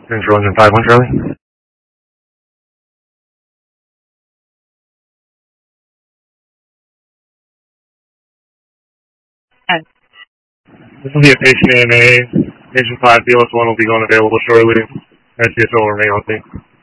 Control engine 51 Charlie. This will be a patient AMA. Patient 5 BLS1 will be going available shortly. SCSO will remain on scene.